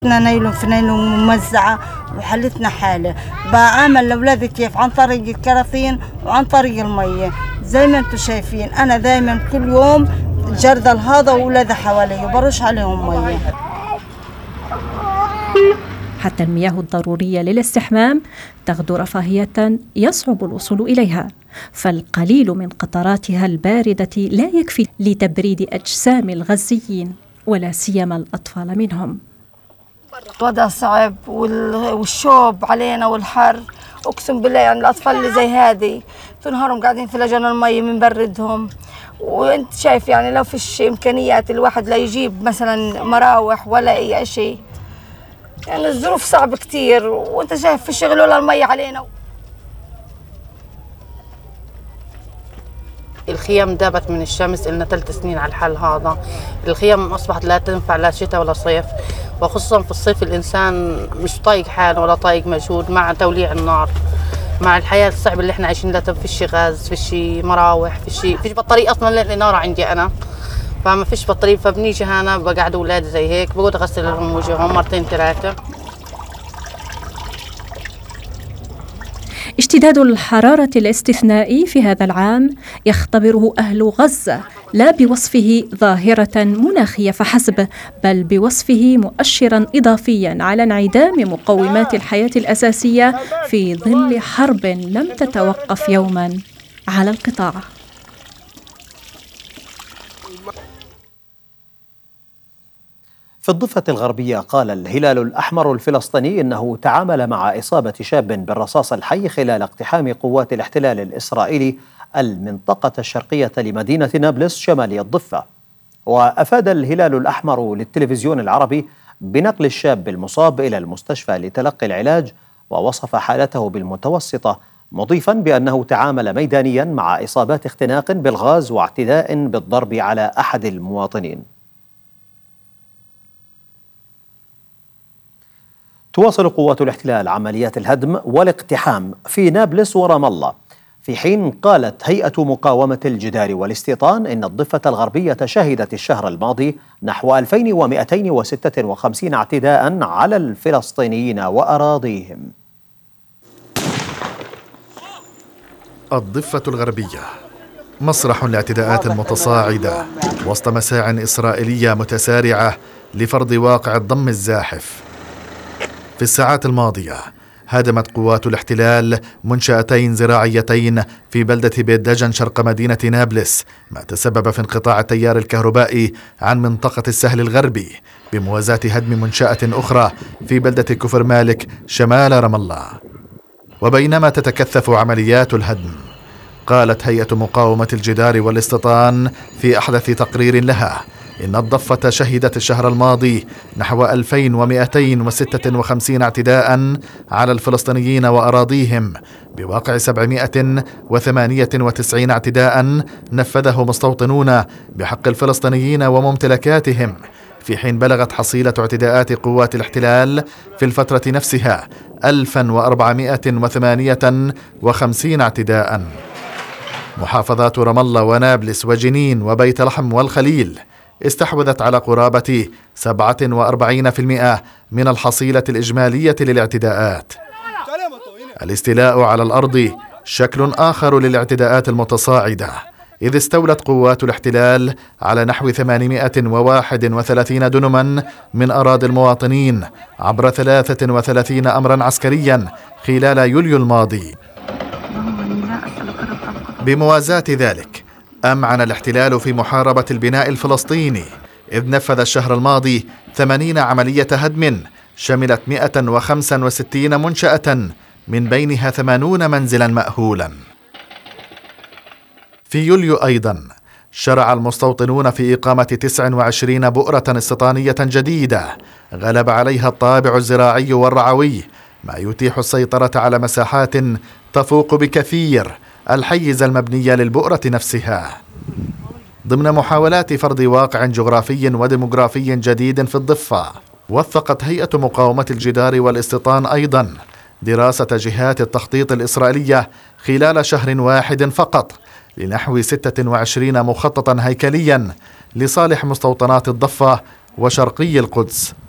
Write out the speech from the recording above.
نايلون فنايل ممزعة وحلتنا حالة. بعامل لأولادي كيف؟ عن طريق الكراثين وعن طريق المية زي ما انتم شايفين. أنا دايما كل يوم جردل هذا وأولادي حوالي وبرش عليهم مية. حتى المياه الضرورية للاستحمام تغدو رفاهية يصعب الوصول إليها، فالقليل من قطراتها الباردة لا يكفي لتبريد أجسام الغزيين ولا سيما الأطفال منهم. الوضع صعب والشوب علينا والحر، أقسم بالله يعني الأطفال اللي زي هذه طول نهارهم قاعدين في لجان المي بنبردهم. وانت شايف يعني لو فيش إمكانيات الواحد لا يجيب مثلا مراوح ولا أي شيء، يعني الظروف صعبة كتير وانت شايف في شغل ولا المي علينا. الخيام دابت من الشمس، لنا 3 سنين على الحال هذا. الخيام أصبحت لا تنفع لا شتاء ولا صيف، وخصوصا في الصيف الإنسان مش طايق حاله ولا طايق مجهود مع توليع النار، مع الحياة الصعبة اللي احنا عايشين. لا فيش غاز، فيش مراوح، فيش بطارية أصلا. النار عندي أنا فما فيش بطارية، فبنيجي هنا بقعد أولادي زي هيك بقعد أغسل لهم وجههم 2 3. اشتداد الحرارة الاستثنائي في هذا العام يختبره أهل غزة لا بوصفه ظاهرة مناخية فحسب، بل بوصفه مؤشرا إضافيا على انعدام مقومات الحياة الأساسية في ظل حرب لم تتوقف يوما على القطاع. في الضفة الغربية قال الهلال الأحمر الفلسطيني إنه تعامل مع إصابة شاب بالرصاص الحي خلال اقتحام قوات الاحتلال الإسرائيلي المنطقة الشرقية لمدينة نابلس شمالي الضفة. وأفاد الهلال الأحمر للتلفزيون العربي بنقل الشاب المصاب إلى المستشفى لتلقي العلاج، ووصف حالته بالمتوسطة، مضيفا بأنه تعامل ميدانيا مع إصابات اختناق بالغاز واعتداء بالضرب على أحد المواطنين. تواصل قوات الاحتلال عمليات الهدم والاقتحام في نابلس ورام الله، في حين قالت هيئة مقاومة الجدار والاستيطان إن الضفة الغربية شهدت الشهر الماضي نحو 2256 اعتداء على الفلسطينيين وأراضيهم. الضفة الغربية مسرح لاعتداءات متصاعدة وسط مساع إسرائيلية متسارعة لفرض واقع الضم الزاحف. في الساعات الماضية هدمت قوات الاحتلال منشأتين زراعيتين في بلدة بيت دجن شرق مدينة نابلس، ما تسبب في انقطاع التيار الكهربائي عن منطقة السهل الغربي، بموازاة هدم منشأة أخرى في بلدة كفر مالك شمال رام الله. وبينما تتكثف عمليات الهدم، قالت هيئة مقاومة الجدار والاستيطان في أحدث تقرير لها إن الضفة شهدت الشهر الماضي نحو 2256 اعتداء على الفلسطينيين وأراضيهم، بواقع 798 اعتداء نفذه مستوطنون بحق الفلسطينيين وممتلكاتهم، في حين بلغت حصيلة اعتداءات قوات الاحتلال في الفترة نفسها 1458 اعتداء. محافظات رام الله ونابلس وجنين وبيت لحم والخليل استحوذت على قرابة 47% من الحصيلة الإجمالية للاعتداءات. الاستيلاء على الأرض شكل آخر للاعتداءات المتصاعدة، إذ استولت قوات الاحتلال على نحو 831 دنما من أراضي المواطنين عبر 33 أمرا عسكريا خلال يوليو الماضي. بموازاة ذلك أمعن الاحتلال في محاربة البناء الفلسطيني، إذ نفذ الشهر الماضي 80 عملية هدم شملت 165 منشأة، من بينها 80 منزلا مأهولا. في يوليو أيضا شرع المستوطنون في إقامة 29 بؤرة استيطانية جديدة غلب عليها الطابع الزراعي والرعوي، ما يتيح السيطرة على مساحات تفوق بكثير الحيز المبني للبؤرة نفسها، ضمن محاولات فرض واقع جغرافي وديموغرافي جديد في الضفة. وثقت هيئة مقاومة الجدار والاستيطان أيضا دراسة جهات التخطيط الإسرائيلية خلال شهر واحد فقط لنحو 26 مخططا هيكليا لصالح مستوطنات الضفة وشرقي القدس.